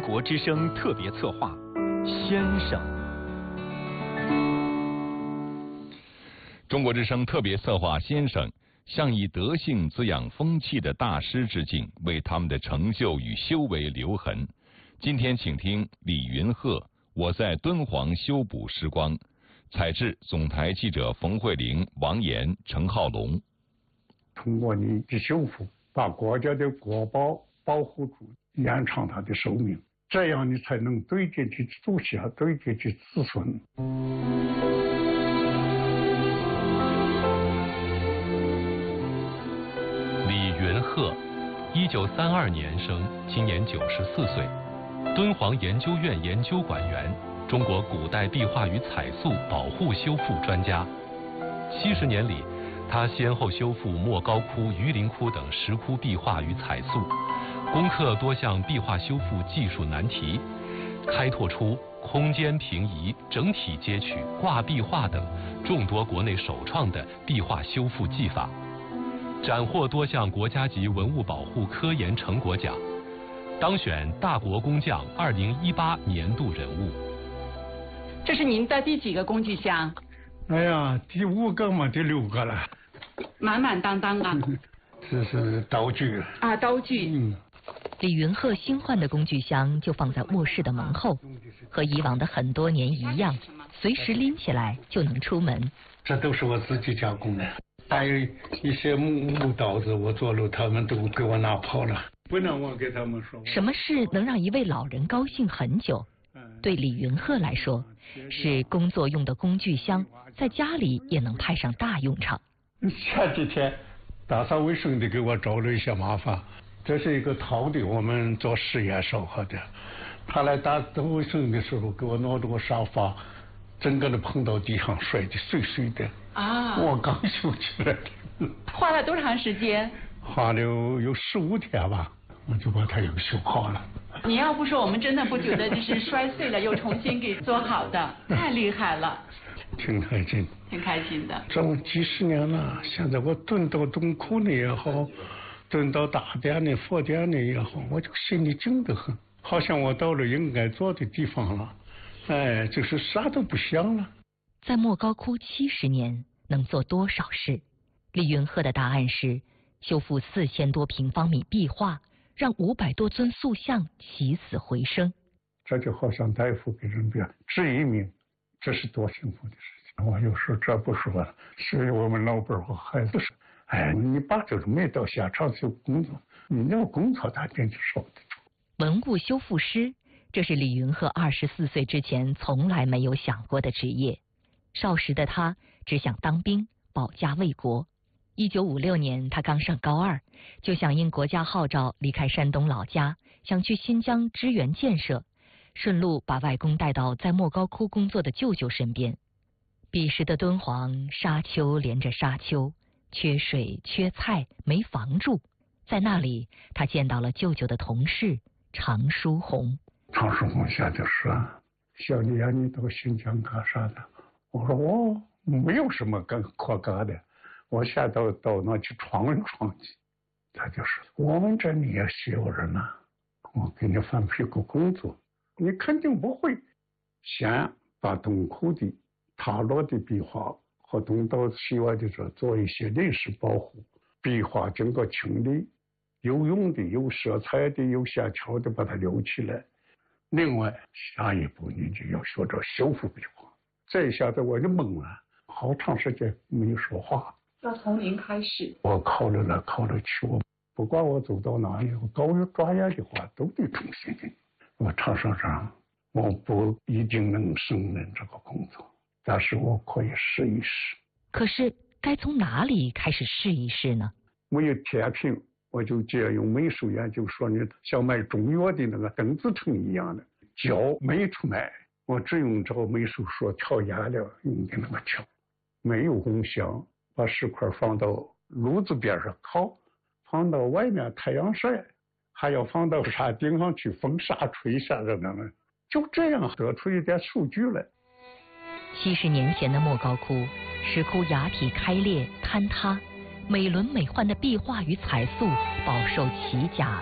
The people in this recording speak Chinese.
国之声特别策划《先生》。 中国之声特别策划《先生》向以德性滋养风气的大师致敬，为他们的成就与修为留痕。今天请听李云鹤《我在敦煌修补时光》，采制总台记者冯慧玲、王岩、陈浩龙。 通过你的修复，把国家的国宝保护住，延长它的寿命，这样你才能对接起祖先，对接起子孙。 李云鹤，1932年生，今年94岁，敦煌研究院研究馆员，中国古代壁画与彩塑保护修复专家。70年里，他先后修复莫高窟、榆林窟等石窟壁画与彩塑，攻克多项壁画修复技术难题，开拓出空间平移、整体接取、挂壁画等众多国内首创的壁画修复技法，斩获多项国家级文物保护科研成果奖，当选大国工匠2018年度人物。 这是您的第几个工具箱？ 哎呀，第5个嘛，第6个了。 满满当当啊！ 这是刀具啊，刀具。 李云鹤新换的工具箱就放在卧室的门后，和以往的很多年一样，随时拎起来就能出门。 这都是我自己加工的，还有一些木刀子，我做了，他们都给我拿跑了，不能我给他们说。 什么事能让一位老人高兴很久？对李云鹤来说，是工作用的工具箱，在家里也能派上大用场。 前几天打扫卫生的给我找了一些麻烦，这是一个陶的，我们做实验烧好的。他来打扫卫生的时候，给我弄这个沙发，整个的碰到地上，摔得碎碎的。 啊！ 我刚修起来的。 花了多长时间？ 花了有15天吧，我就把它又修好了。 你要不说，我们真的不觉得这是摔碎了又重新给做好的，太厉害了。 挺开心， 挺开心的。 这么几十年了，现在我蹲到洞窟里也好，蹲到大殿里、佛殿里也好，我就心里静得很，好像我到了应该做的地方了。哎，就是啥都不想了。 在莫高窟70年，能做多少事？李云鹤的答案是：修复4000多平方米壁画，让500多尊塑像起死回生。 这就好像大夫给人家治一命，这是多幸福的事情。我就说这不说了，是我们老伴和孩子说，哎，你爸就是没到现场去工作，你要工作他跟你说的。 文物修复师，这是李云鹤24岁之前从来没有想过的职业。少时的他只想当兵，保家卫国。1956年，他刚上高2，就响应国家号召离开山东老家，想去新疆支援建设，顺路把外公带到在莫高窟工作的舅舅身边。彼时的敦煌，沙丘连着沙丘，缺水缺菜，没房住。在那里，他见到了舅舅的同事常书鸿。 常书鸿现在说：“小李啊，你到新疆干啥的？”我说：“我没有什么可干的，我现在到那去闯一闯去。”他就说：“我们这里也需要人啊，我给你分配个工作，你肯定不会。先把洞窟的塌落的壁画和东到西外的这做一些临时保护，壁画经过清理，有用的、有色彩的、有线条的，把它留起来。另外，下一步你就要学着修复壁画。这一下子我就懵了，好长时间没有说话。 要从零开始。 我考虑来考虑去，我不管我走到哪里，我高于专业的话都得重新的。我常说上，我不一定能胜任这个工作，但是我可以试一试。 可是该从哪里开始试一试呢？ 没有天平，我就借用美术研究说呢，像卖中药的那个邓子成一样的胶没出卖，我只用这个美术说调颜料用的那个调，没有红香，把石块放到炉子边上烤，放到外面太阳晒，还要放到山顶上去风沙吹下的那个，就这样得出一点数据来。 70年前的莫高窟，石窟崖体开裂坍塌，美轮美奂的壁画与彩塑饱受奇甲